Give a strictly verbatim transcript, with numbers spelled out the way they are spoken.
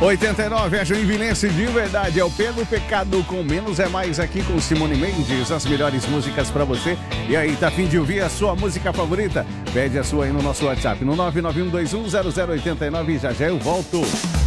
oitenta e nove, a Joinvilense de verdade. É o Pelo Pecado com Menos é Mais aqui com Simone Mendes. As melhores músicas pra você. E aí, tá a fim de ouvir a sua música favorita? Pede a sua aí no nosso WhatsApp, no nove nove um dois um zero zero oito nove. Já já eu volto.